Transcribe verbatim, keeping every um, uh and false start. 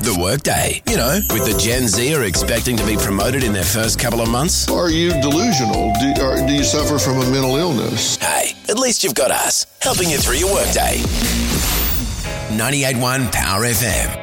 The Workday. You know, with the Gen Z are expecting to be promoted in their first couple of months. Are you delusional? Do, or do you suffer from a mental illness? Hey, at least you've got us, helping you through your workday. ninety-eight point one Power F M.